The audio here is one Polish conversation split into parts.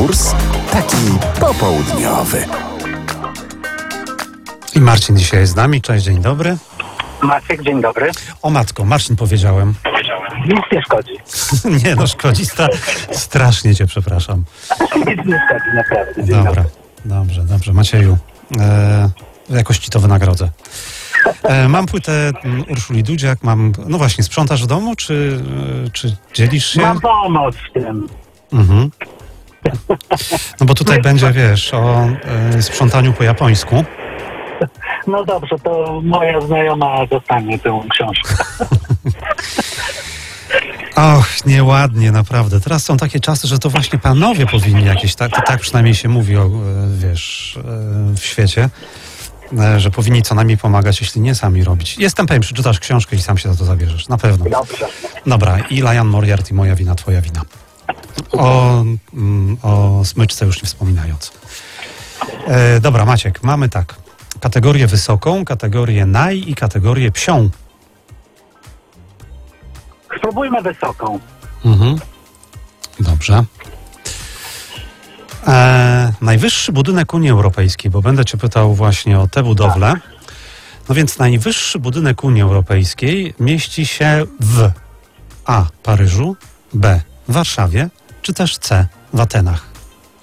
Kurs taki popołudniowy. I Marcin dzisiaj jest z nami. Cześć, dzień dobry. Maciek, dzień dobry. O matko, Marcin powiedziałem. Nic nie szkodzi. Nie no, szkodzi. Strasznie cię przepraszam. Nic nie szkodzi, naprawdę. Dzień Dobra, dobrze. Macieju, jakoś ci to wynagrodzę. Mam płytę Urszuli Dudziak, no właśnie, sprzątasz w domu, czy dzielisz się? Mam pomoc w tym. Mhm. No bo tutaj będzie, wiesz, o sprzątaniu po japońsku. No dobrze, to moja znajoma dostanie tę książkę. Och, nieładnie, naprawdę. Teraz są takie czasy, że to właśnie panowie powinni jakieś, tak przynajmniej się mówi, wiesz, w świecie, że powinni co najmniej pomagać, jeśli nie sami robić. Jestem pewien, przeczytasz książkę i sam się za to zabierzesz, na pewno. Dobrze. Dobra, i Liam Moriarty, moja wina, twoja wina. O smyczce już nie wspominając. Dobra, Maciek, mamy tak. Kategorię wysoką, kategorię naj i kategorię psią. Spróbujmy wysoką. Mhm. Dobrze. Najwyższy budynek Unii Europejskiej, bo będę cię pytał właśnie o tę budowlę. No więc najwyższy budynek Unii Europejskiej mieści się w A. Paryżu, B. Warszawie, czy też C. w Atenach.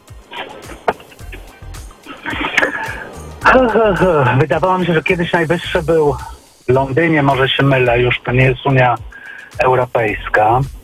Wydawało mi się, że kiedyś najwyższy był w Londynie, może się mylę, już to nie jest Unia Europejska.